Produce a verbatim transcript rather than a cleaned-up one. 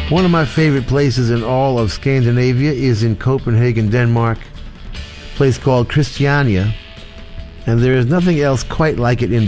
One of my favorite places in all of Scandinavia is in Copenhagen, Denmark, a place called Christiania, and there is nothing else quite like it in